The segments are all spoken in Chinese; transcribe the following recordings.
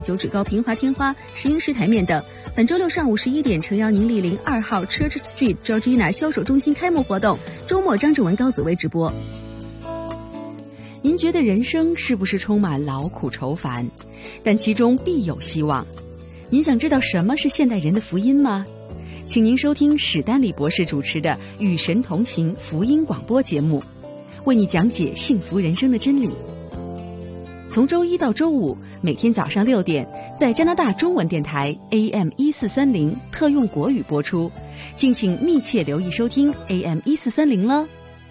九趾高平滑天花石英石台面等。本周六上午11点，诚邀您莅临2号 Church Street Georgina 销售中心开幕活动，周末张志文、高紫薇直播。您觉得人生是不是充满劳苦愁烦？但其中必有希望。您想知道什么是现代人的福音吗？请您收听史丹利博士主持的《与神同行》福音广播节目，为你讲解幸福人生的真理。从周一到周五，每天早上6点，在加拿大中文电台 AM1430特用国语播出，敬请密切留意收听 AM1430了。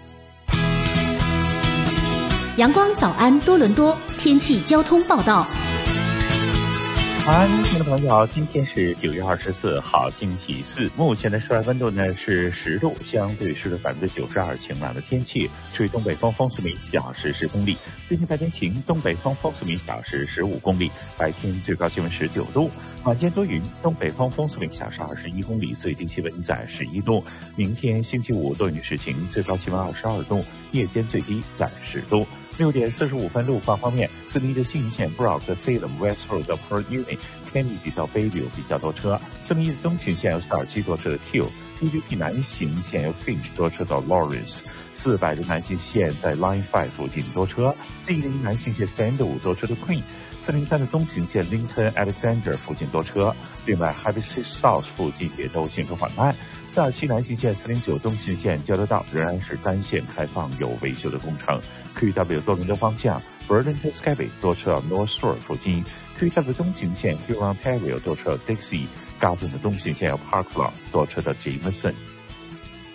阳光早安多伦多天气交通报道。 安，听众朋友，今天是9月24号，星期四。目前的室外温度呢是10度，相对湿度92%，晴朗的天气，吹东北风，风速每小时10公里。最近白天晴，东北风，风速每小时15公里。白天最高气温19度，晚间多云，东北风，风速每小时21公里，最低气温在11度。明天星期五多云时晴，最高气温22度，夜间最低在10度。6点45分，路况方面，斯密的信线 Brock Salem West Road 到 Port Unit、Kennedy 到 Bayview 比较多车；斯密的东行线有47多车的 Teal、DVP 南行线有 Finch 多车到 Lawrence；400的南行线在 Line 5附近多车；C0南行线35多车的 Queen；403的东行线 Lincoln Alexander 附近多车。另外 Harvest South 附近也都行车缓慢。427南行线、409东行线交流道仍然是单线开放，有维修的工程。QW 多伦多方向 Burlington Skyway 多车 North Shore 附近。QW 东行线 Huron Ontario 多车 Dixie。高顿的东行线有 Park Lawn 多车的 Jameson。